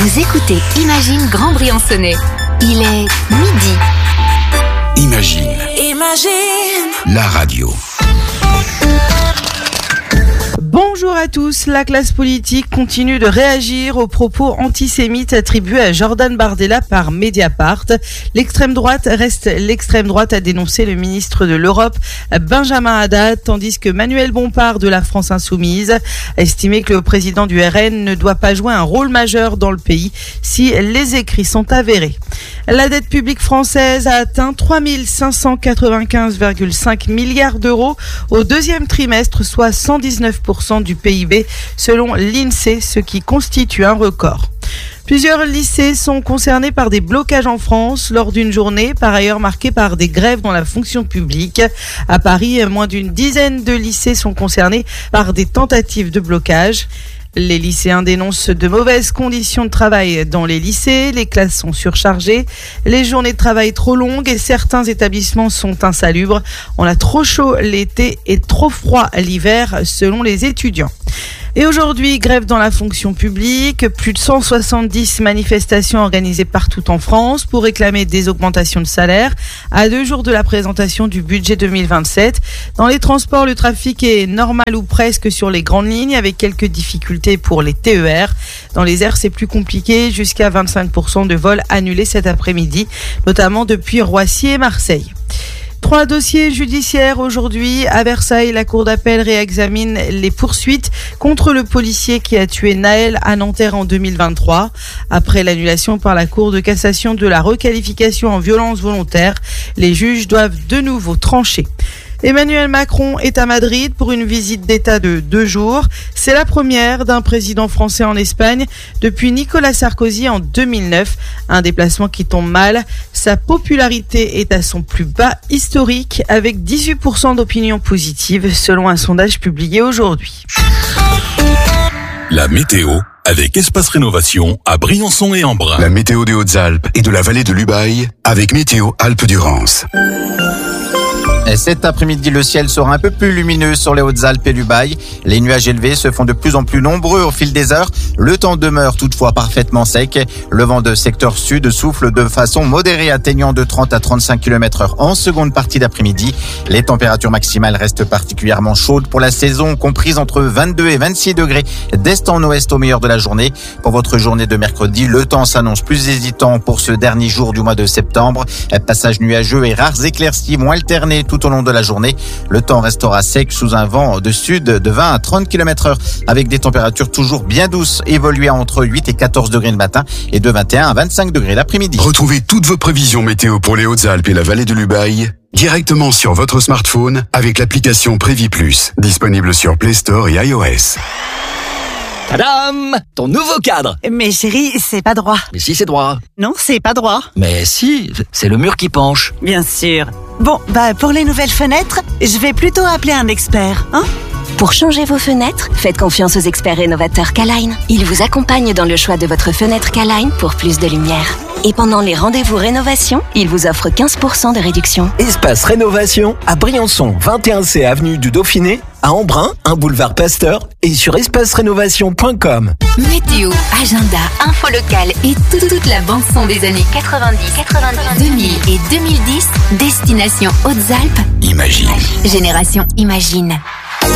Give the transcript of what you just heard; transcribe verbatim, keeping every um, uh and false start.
Vous écoutez Imagine Grand Briançonnais. Il est midi. Imagine. Imagine. La radio. Bonjour à tous, la classe politique continue de réagir aux propos antisémites attribués à Jordan Bardella par Mediapart. L'extrême droite reste l'extrême droite, a dénoncé le ministre de l'Europe Benjamin Haddad, tandis que Manuel Bompard de la France Insoumise a estimé que le président du R N ne doit pas jouer un rôle majeur dans le pays si les écrits sont avérés. La dette publique française a atteint trois mille cinq cent quatre-vingt-quinze virgule cinq milliards d'euros au deuxième trimestre, soit cent dix-neuf pour cent du P I B selon l'INSEE, ce qui constitue un record. Plusieurs lycées sont concernés par des blocages en France lors d'une journée, par ailleurs marquée par des grèves dans la fonction publique. À Paris, moins d'une dizaine de lycées sont concernés par des tentatives de blocage. Les lycéens dénoncent de mauvaises conditions de travail dans les lycées, les classes sont surchargées, les journées de travail trop longues et certains établissements sont insalubres. On a trop chaud l'été et trop froid l'hiver selon les étudiants. Et aujourd'hui, grève dans la fonction publique, plus de cent soixante-dix manifestations organisées partout en France pour réclamer des augmentations de salaire à deux jours de la présentation du budget deux mille vingt-sept. Dans les transports, le trafic est normal ou presque sur les grandes lignes avec quelques difficultés pour les T E R. Dans les airs, c'est plus compliqué, jusqu'à vingt-cinq pour cent de vols annulés cet après-midi, notamment depuis Roissy et Marseille. Trois dossiers judiciaires aujourd'hui. À Versailles, la cour d'appel réexamine les poursuites contre le policier qui a tué Naël à Nanterre en deux mille vingt-trois. Après l'annulation par la cour de cassation de la requalification en violence volontaire, les juges doivent de nouveau trancher. Emmanuel Macron est à Madrid pour une visite d'État de deux jours. C'est la première d'un président français en Espagne depuis Nicolas Sarkozy en deux mille neuf. Un déplacement qui tombe mal. Sa popularité est à son plus bas historique avec dix-huit pour cent d'opinion positive selon un sondage publié aujourd'hui. La météo avec Espace Rénovation à Briançon et Embrun. La météo des Hautes-Alpes et de la vallée de l'Ubaye avec Météo Alpes-Durance. Et cet après-midi, le ciel sera un peu plus lumineux sur les Hautes-Alpes et l'Ubaye. Les nuages élevés se font de plus en plus nombreux au fil des heures. Le temps demeure toutefois parfaitement sec. Le vent de secteur sud souffle de façon modérée, atteignant de trente à trente-cinq kilomètres heure en seconde partie d'après-midi. Les températures maximales restent particulièrement chaudes pour la saison, comprises entre vingt-deux et vingt-six degrés d'est en ouest au meilleur de la journée. Pour votre journée de mercredi, le temps s'annonce plus hésitant pour ce dernier jour du mois de septembre. Passage nuageux et rares éclaircies vont alterner tout au long de la journée. Le temps restera sec sous un vent de sud de vingt à trente kilomètres heure avec des températures toujours bien douces, évoluant entre huit et quatorze degrés le matin et de vingt et un à vingt-cinq degrés l'après-midi. Retrouvez toutes vos prévisions météo pour les Hautes-Alpes et la vallée de l'Ubaye directement sur votre smartphone avec l'application Prévi Plus, disponible sur Play Store et iOS. Tadam! Ton nouveau cadre! Mais chérie, c'est pas droit. Mais si, c'est droit. Non, c'est pas droit. Mais si, c'est le mur qui penche. Bien sûr. Bon, bah pour les nouvelles fenêtres, je vais plutôt appeler un expert, hein? Pour changer vos fenêtres, faites confiance aux experts rénovateurs K-Line. Ils vous accompagnent dans le choix de votre fenêtre K-Line pour plus de lumière. Et pendant les rendez-vous rénovation, ils vous offrent quinze pour cent de réduction. Espace Rénovation à Briançon, vingt et un C avenue du Dauphiné, à Embrun, un boulevard Pasteur et sur espace rénovation point com. Météo, agenda, info locale et toute, toute la bande-son des années quatre-vingt-dix, quatre-vingt-dix, deux mille et deux mille dix, destination Hautes-Alpes. Imagine. Génération Imagine.